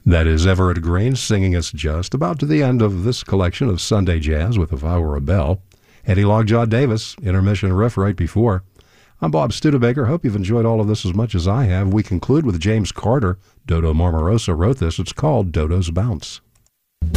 That is Everett Green singing us just about to the end of this collection of Sunday Jazz with If I Were a Bell. Eddie Lockjaw Davis, intermission riff right before. I'm Bob Studebaker. Hope you've enjoyed all of this as much as I have. We conclude with James Carter. Dodo Marmarosa wrote this. It's called Dodo's Bounce.